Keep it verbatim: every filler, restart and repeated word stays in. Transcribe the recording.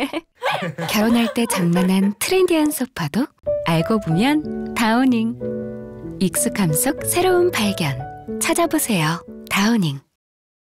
결혼할 때 장만한 트렌디한 소파도 알고 보면 다우닝. 익숙함 속 새로운 발견. 찾아보세요. 다우닝.